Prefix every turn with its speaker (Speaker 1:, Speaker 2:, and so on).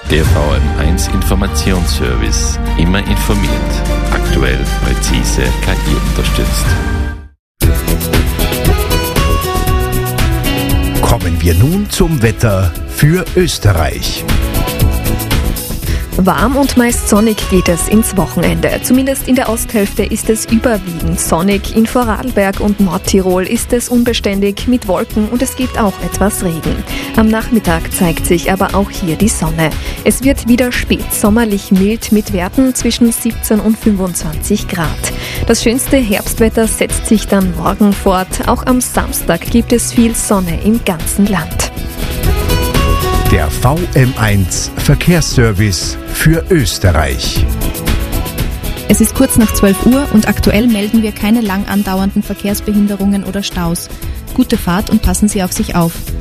Speaker 1: Der VM1 Informationsservice. Immer informiert. Aktuell, präzise, KI unterstützt.
Speaker 2: Kommen wir nun zum Wetter für Österreich.
Speaker 3: Warm und meist sonnig geht es ins Wochenende. Zumindest in der Osthälfte ist es überwiegend sonnig. In Vorarlberg und Nordtirol ist es unbeständig mit Wolken und es gibt auch etwas Regen. Am Nachmittag zeigt sich aber auch hier die Sonne. Es wird wieder spätsommerlich mild mit Werten zwischen 17 und 25 Grad. Das schönste Herbstwetter setzt sich dann morgen fort. Auch am Samstag gibt es viel Sonne im ganzen Land.
Speaker 2: Der VM1 Verkehrsservice für Österreich.
Speaker 4: Es ist kurz nach 12 Uhr und aktuell melden wir keine lang andauernden Verkehrsbehinderungen oder Staus. Gute Fahrt und passen Sie auf sich auf.